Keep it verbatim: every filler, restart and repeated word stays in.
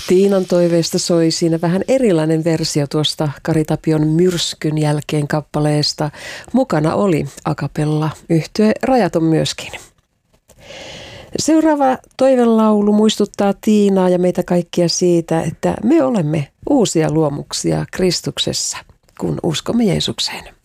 Tiinan toiveesta soi siinä vähän erilainen versio tuosta Kari Tapion Myrskyn jälkeen kappaleesta. Mukana oli a cappella yhtye Rajaton myöskin. Seuraava toivelaulu muistuttaa Tiinaa ja meitä kaikkia siitä, että me olemme uusia luomuksia Kristuksessa, kun uskomme Jeesukseen.